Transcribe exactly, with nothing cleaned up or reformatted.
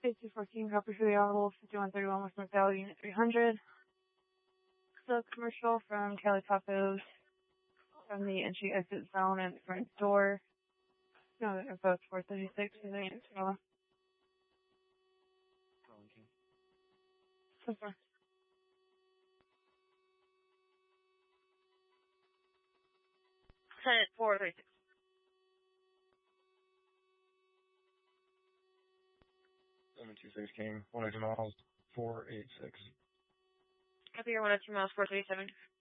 eight two fourteen, copy for the Audible, fifty-one thirty-one West North Valley, Unit three hundred. So commercial from Cali Tacos, from the entry exit zone and front door. No, they're both four thirty-six for the unit trailer. So far. Senate four thirty-six. seven two six King, one hundred miles, four eight six. Copy your one hundred two miles, four thirty-seven.